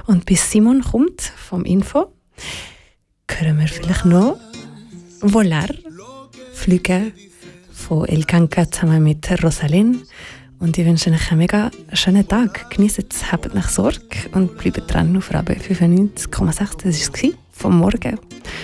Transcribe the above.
Und bis Simon kommt vom Info, hören wir vielleicht noch Volar, Fliegen von El Kanka zusammen mit Rosalyn. Und ich wünsche euch einen mega schönen Tag. Genießt es, habt nach Sorge und bleibt dran auf Radio 95,6. Das war es vom Morgen.